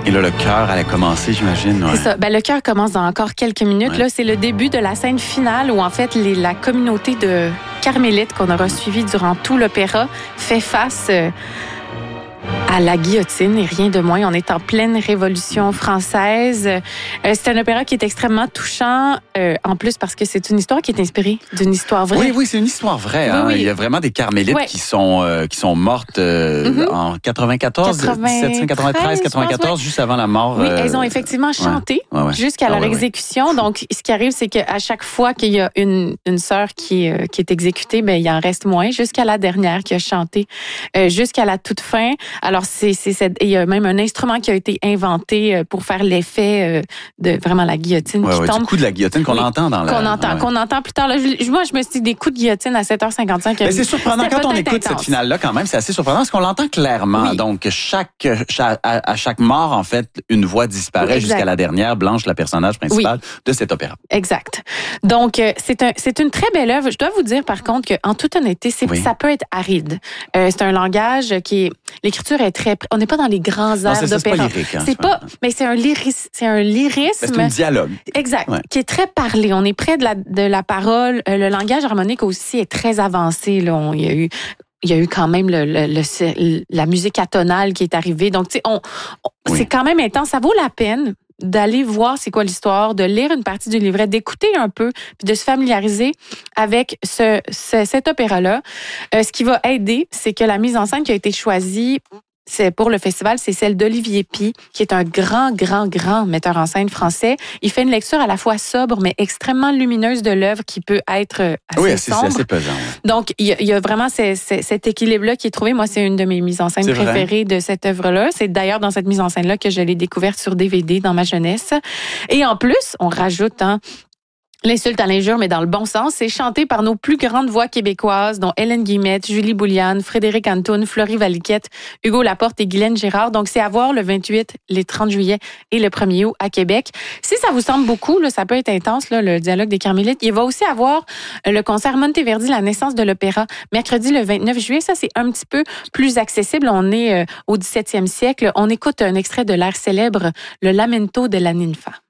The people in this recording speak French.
Et là, le chœur allait commencer, j'imagine. Ouais. C'est ça. Le chœur commence dans encore quelques minutes. Ouais. Là, c'est le début de la scène finale où, en fait, la communauté de carmélites qu'on aura suivie durant tout l'opéra fait face à la guillotine et rien de moins. On est en pleine Révolution française. C'est un opéra qui est extrêmement touchant, en plus parce que c'est une histoire qui est inspirée d'une histoire vraie. Oui, c'est une histoire vraie. Oui, hein. oui. Il y a vraiment des carmélites qui sont mortes en 94, 1793, 94, juste avant la mort. Oui, elles ont effectivement chanté jusqu'à leur exécution. Donc, ce qui arrive, c'est qu'à chaque fois qu'il y a une sœur qui est exécutée, il en reste moins jusqu'à la dernière qui a chanté jusqu'à la toute fin. Alors, il y a même un instrument qui a été inventé pour faire l'effet de vraiment la guillotine qui tombe. Du coup de la guillotine qu'on entend dans la... Qu'on entend plus tard. Là, moi, je me suis dit des coups de guillotine à 7h55. Mais c'est surprenant. Quand on écoute cette finale-là, quand même, c'est assez surprenant parce qu'on l'entend clairement. Oui. Donc, à chaque mort, en fait, une voix disparaît jusqu'à la dernière, Blanche, la personnage principale de cet opéra. Exact. Donc, c'est une très belle œuvre. Je dois vous dire, par contre, qu'en toute honnêteté, ça peut être aride. C'est un langage l'écriture est très... On n'est pas dans les grands airs d'opéra. C'est pas lyrique. Hein, mais c'est un lyrisme. C'est un dialogue. Exact. Qui est très parlé. On est près de la parole. Le langage harmonique aussi est très avancé. Là. Il y a eu quand même la musique atonale qui est arrivée. Donc, tu sais, c'est quand même intense. Ça vaut la peine d'aller voir c'est quoi l'histoire, de lire une partie du livret, d'écouter un peu, puis de se familiariser avec cet opéra-là. Ce qui va aider, c'est que la mise en scène qui a été choisie pour le festival, c'est celle d'Olivier Py, qui est un grand metteur en scène français. Il fait une lecture à la fois sobre, mais extrêmement lumineuse de l'œuvre qui peut être assez sombre. C'est assez pesant. Ouais. Donc, il y a vraiment cet équilibre-là qui est trouvé. Moi, c'est une de mes mises en scène préférées de cette œuvre-là. C'est d'ailleurs dans cette mise en scène-là que je l'ai découverte sur DVD dans ma jeunesse. Et en plus, on rajoute l'insulte à l'injure, mais dans le bon sens, c'est chanté par nos plus grandes voix québécoises, dont Hélène Guillemette, Julie Bouliane, Frédéric Antoun, Florie Valiquette, Hugo Laporte et Guylaine Gérard. Donc, c'est à voir le 28, les 30 juillet et le 1er août à Québec. Si ça vous semble beaucoup, là, ça peut être intense, là, le dialogue des Carmélites. Il va aussi avoir le concert Monteverdi, la naissance de l'opéra, mercredi le 29 juillet. Ça, c'est un petit peu plus accessible. On est au 17e siècle. On écoute un extrait de l'air célèbre, le Lamento de la Ninfa.